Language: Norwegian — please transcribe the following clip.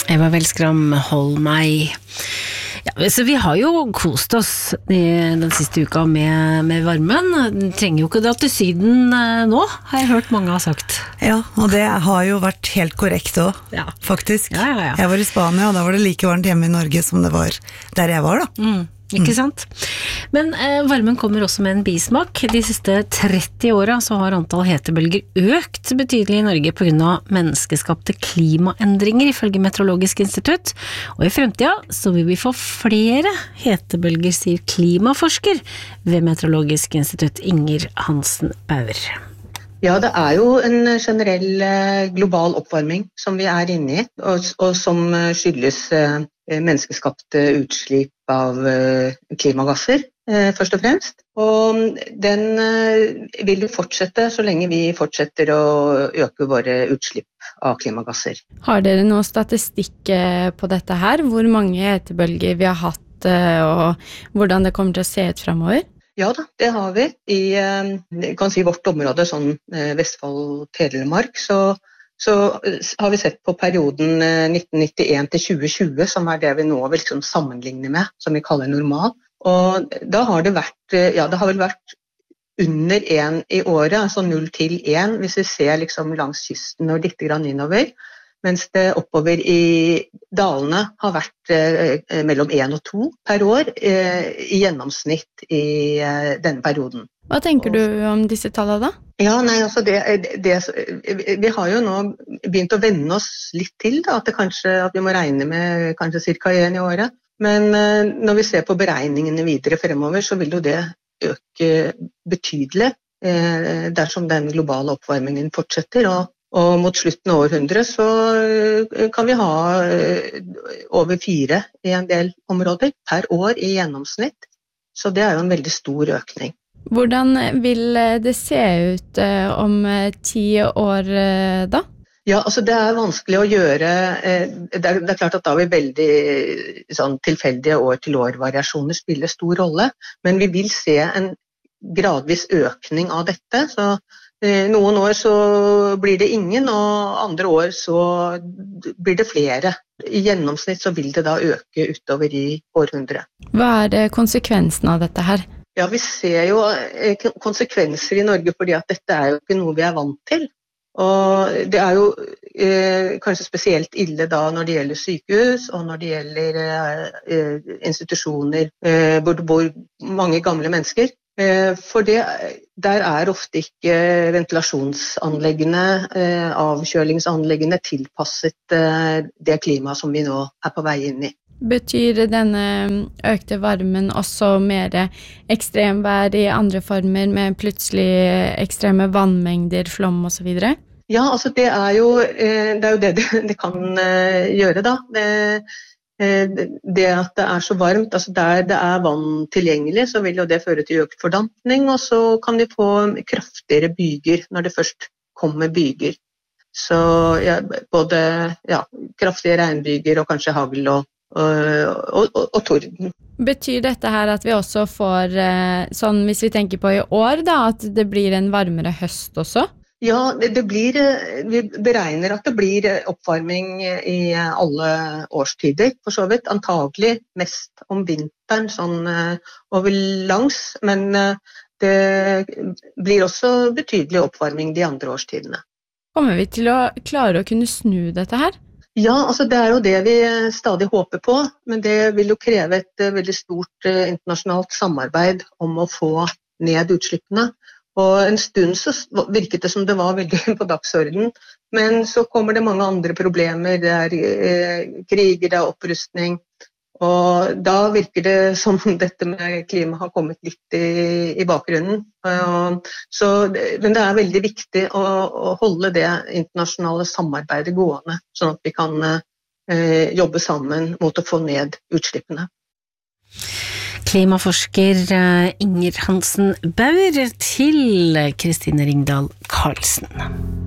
Eva Wellskram, hold meg. Ja, så vi har jo kost oss den siste uka med varmen. Trenger jo ikke dra til Syden nå, har jeg hørt mange har sagt. Ja, og det har jo vært helt korrekt også, faktisk. Ja. Jeg var i Spania, og da var det like varmt hjemme i Norge som det var der jeg var da. Ikke sant? Men varmen kommer også med en bismak. De siste 30 årene så har antall hetebølger økt betydelig i Norge på grunn av menneskeskapte klimaendringer, ifølge Meteorologisk institutt. Og i fremtiden så vil vi få flere hetebølger, sier klimaforsker ved Meteorologisk institutt, Inger Hansen Bauer. Ja, det er jo en generell global oppvarming som vi er inne i, og som skyldes menneskeskapte utslipp av klimagasser, først og fremst. Og den vil jo fortsette så lenge vi fortsetter å øke våre utslipp av klimagasser. Har dere noe statistikk på dette her? Hvor mange hetebølger vi har hatt, og hvordan det kommer til å se ut fremover? Ja da, det har vi. I kan si vårt område, sånn Vestfold-Telemark, så har vi sett på perioden 1991 til 2020, som er det vi nå vil liksom sammenligne med, som vi kaller normal. Og da har det vært, det har vel vært under 1 i året, altså 0 til 1, hvis vi ser liksom langs kysten og litt grann innover, mens det oppover i dalene har vært mellom 1 og 2 per år i gjennomsnitt i denne perioden. Hva tenker du om disse tallene da? Ja, nei, altså vi har jo nå begynt å venne oss litt til da, at vi må regne med kanskje ca. 1 i året. Men når vi ser på beregningene videre fremover, så vil jo det øke betydelig dersom den globale oppvarmingen fortsetter. Og mot slutten av århundret så kan vi ha over 4 i en del områder per år i gjennomsnitt. Så det er jo en veldig stor økning. Hvordan vil det se ut om 10 år da? Ja, altså det er vanskelig å gjøre. Det er klart at da vil veldig sånn, tilfeldige år-til-år-variasjoner spille stor rolle, men vi vil se en gradvis økning av dette, så noen år så blir det ingen, og andre år så blir det flere. I gjennomsnitt så vil det da øke utover i århundret. Hva er konsekvensen av dette her? Ja, vi ser jo konsekvenser i Norge, fordi at dette er jo ikke noe vi er vant til. Og det er jo kanskje spesielt ille da når det gjelder sykehus, og når det gjelder institusjoner hvor det bor mange gamle mennesker. For der er ofte ikke ventilasjonsanleggene, avkjølingsanleggene tilpasset det klimaet som vi nå er på vei inn i. Betyr denne økte varmen også mer ekstremvær i andre former med plutselig ekstreme vannmengder, flom og så videre? Ja, altså det er jo det kan gjøre da. Det at det er så varmt, altså der det er vann tilgjengelig, så vil jo det føre til økt fordampning, og så kan vi få kraftigere byger når det først kommer byger. Så både kraftige regnbyger og kanskje hagl og torden. Betyr dette her at vi også får, sånn hvis vi tenker på i år da, at det blir en varmere høst også? Ja, vi beregner at det blir oppvarming i alle årstider, for så vidt. Antagelig mest om vinteren, sånn over langs, men det blir også betydelig oppvarming de andre årstidene. Kommer vi til å klare å kunne snu dette her? Ja, altså det er jo det vi stadig håper på, men det vil jo kreve et veldig stort internasjonalt samarbeid om å få ned utslippene. Og en stund så virket det som det var veldig på dagsordenen, men så kommer det mange andre problemer, det er kriger, det er opprustning, og da virker det som dette med klima har kommet litt i bakgrunnen. Men det er veldig viktig å holde det internasjonale samarbeidet gående, sånn at vi kan jobbe sammen mot å få ned utslippene. Klimaforsker Inger Hansen Bauer til Kristine Ringdal Karlsen.